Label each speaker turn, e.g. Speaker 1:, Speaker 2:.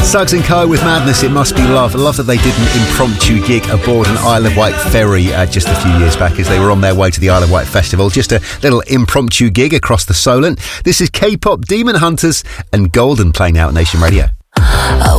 Speaker 1: Suggs & Co with Madness, It Must Be Love. I love that they did an impromptu gig aboard an Isle of Wight ferry just a few years back as they were on their way to the Isle of Wight Festival. Just a little impromptu gig across the Solent. This is K-pop Demon Hunters and Golden playing out at Nation Radio.